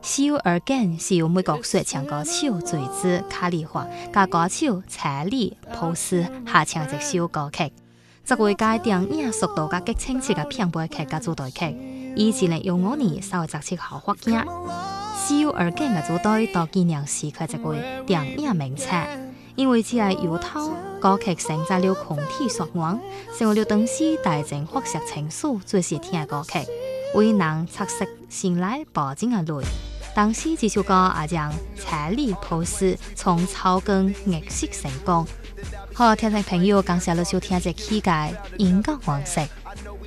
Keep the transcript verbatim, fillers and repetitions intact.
小而简是由美国说唱歌手嘴子卡里华加歌手查理普斯合唱一首歌曲。这位加电影速度加激清澈嘅片尾曲加主题曲，以前呢用我年稍微十七号发行。小而简嘅主题到纪念时刻一位电影名册，因为只系由头歌曲承载了空体说谎，成为了当时大众发泄情绪最是听嘅歌曲，为人测试心内保证嘅泪。当时这首歌也让查理普斯从草根逆袭成功。好，听众朋友，感谢你收听这期嘅音乐黄色。